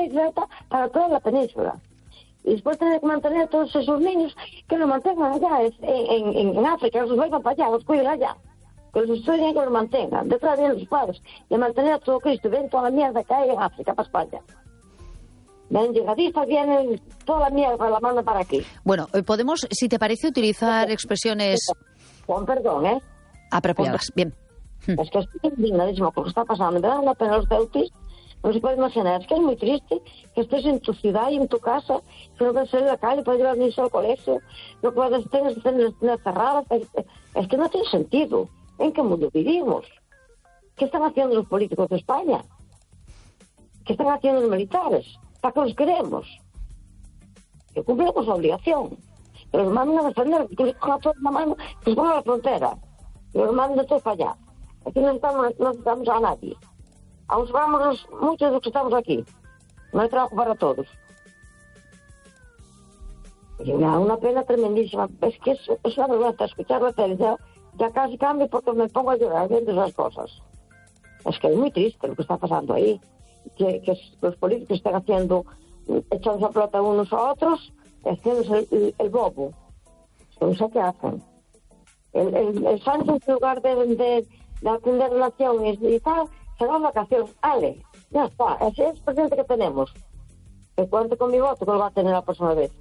y Ceuta para toda la península. Y después tener que mantener a todos esos niños que los mantengan allá en África, los vayan para allá, los cuiden allá. Que los estudien, que los mantengan. Detrás vienen los padres. Y mantener a todo Cristo. Ven toda la mierda que hay en África para España. Ven llegadistas, vienen toda la mierda, la mandan para aquí. Bueno, podemos, si te parece, utilizar expresiones... Con perdón, apropiadas. Bien. Es que estoy indignadísimo con lo que está pasando. Me dan la pena los ceutis. No se puede imaginar. Es que es muy triste que estés en tu ciudad y en tu casa, que no puedes salir a la calle, puedes llevar a niños al colegio, no puedes tener cerradas. Es que no tiene sentido. ¿En qué mundo vivimos? ¿Qué están haciendo los políticos de España? ¿Qué están haciendo los militares? ¿Para qué los queremos? Que cumplimos la obligación. Que los manden a defender, que los cojan a todos la mano, que los pongan a la frontera. Que los manden de todos para allá. Aquí no necesitamos a nadie. Aún vamos muchos de los que estamos aquí. No hay trabajo para todos. Y me da una pena tremendísima. Es que es una vergüenza escuchar la tele. Ya casi cambio porque me pongo a llorar viendo esas cosas. Es que es muy triste lo que está pasando ahí. Que los políticos están haciendo, echando la pelota unos a otros, haciendo el bobo. No sé qué hacen. El Sánchez, en lugar de atender relaciones y tal, se va a vacaciones. Ale, ya está. Ese es el presidente que tenemos. Que cuente con mi voto, que lo va a tener la próxima vez.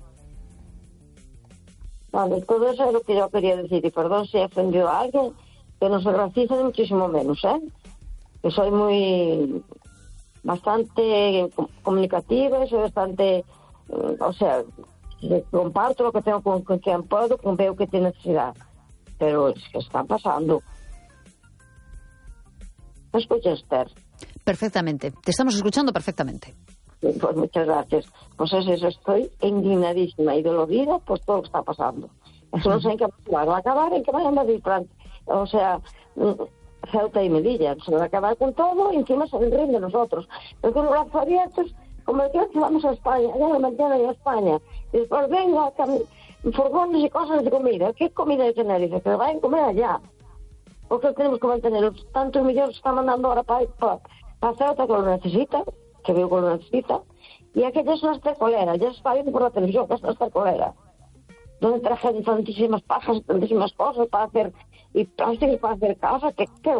Vale, todo eso es lo que yo quería decir. Y perdón si he ofendido a alguien, que no soy racista ni muchísimo menos, que soy bastante comunicativa, soy bastante, comparto lo que tengo con quien puedo, con veo que tiene necesidad. Pero es que están pasando. ¿Me escucha, Esther? Perfectamente. Te estamos escuchando perfectamente. Pues muchas gracias. Pues eso, estoy indignadísima y dolorida por todo lo que está pasando. Eso no sé en qué va a acabar, en qué vayan a decir, Ceuta y Melilla. Se va a acabar con todo y encima se ríen de nosotros. Pero con los brazos abiertos, como el que vamos a España, ya lo mantienen en España. Y después venga furgones y cosas de comida. ¿Qué comida hay que tener? Dice que lo vayan a comer allá. Porque tenemos que mantener los tantos millones que están mandando ahora para Ceuta, que lo necesita, que veo que lo necesita, y aquella es una estercolera, ya se está viendo por la televisión que es una estercolera, donde trajeron tantísimas pajas, tantísimas cosas para hacer, y plásticos para hacer casas,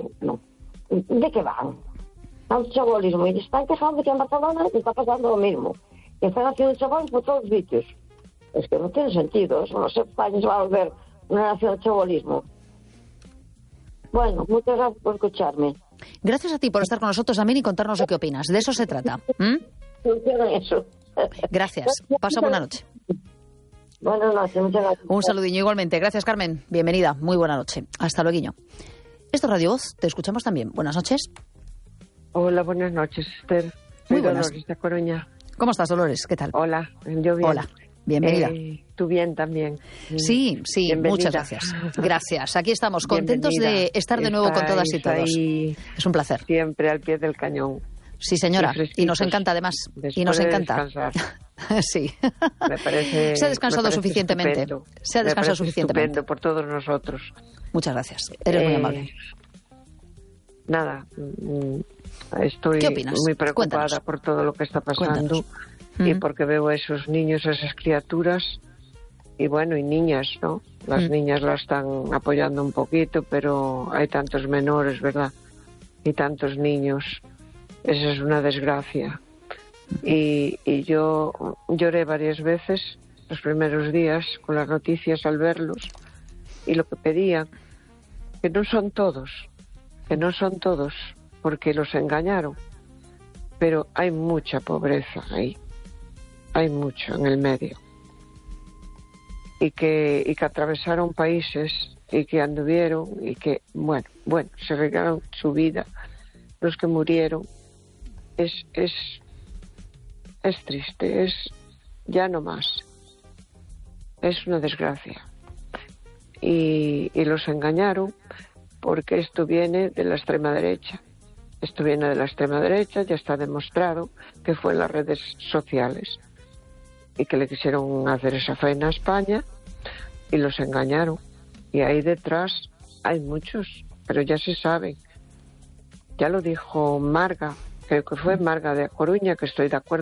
¿de qué van? Tanto chabolismo, y están quejando que en Barcelona está pasando lo mismo, que están haciendo chabolis por todos los sitios. Es que no tiene sentido, eso no sé, España se va a volver una nación de chabolismo. Bueno, muchas gracias por escucharme. Gracias a ti por estar con nosotros también y contarnos lo que opinas. De eso se trata. Eso. Gracias. Pasa buena noche. Buenas noches, muchas gracias. Un saludinho igualmente. Gracias, Carmen. Bienvenida. Muy buena noche. Hasta luego. Esto es Radio Voz. Te escuchamos también. Buenas noches. Hola, buenas noches, Esther. Muy buenas. Dolores de Coruña. ¿Cómo estás, Dolores? ¿Qué tal? Hola, yo bien. Hola. Bienvenida. Tú bien también. Sí, bienvenida. Muchas gracias. Gracias. Aquí estamos, contentos de estar de nuevo con todas y todos. Es un placer. Siempre al pie del cañón. Sí, señora. Y nos encanta, además. Y nos encanta. Sí. Me parece, se ha descansado suficientemente. Estupendo. Se ha descansado suficientemente. Estupendo por todos nosotros. Muchas gracias. Eres muy amable. Nada. Estoy ¿Qué opinas? muy preocupada Cuéntanos. por todo lo que está pasando. Y porque veo a esos niños, a esas criaturas, y bueno, y niñas, ¿no? Las niñas las están apoyando un poquito, pero hay tantos menores, ¿verdad? Y tantos niños. Esa es una desgracia. Y yo lloré varias veces los primeros días con las noticias al verlos, y lo que pedía, que no son todos, porque los engañaron, pero hay mucha pobreza ahí. Hay mucho en el medio. Y que atravesaron países y que anduvieron y que, bueno, se regaron su vida. Los que murieron es triste, es ya no más. Es una desgracia. Y los engañaron porque esto viene de la extrema derecha. Esto viene de la extrema derecha, ya está demostrado que fue en las redes sociales. Y que le quisieron hacer esa faena a España y los engañaron. Y ahí detrás hay muchos, pero ya se saben. Ya lo dijo Marga, creo que fue Marga de A Coruña, que estoy de acuerdo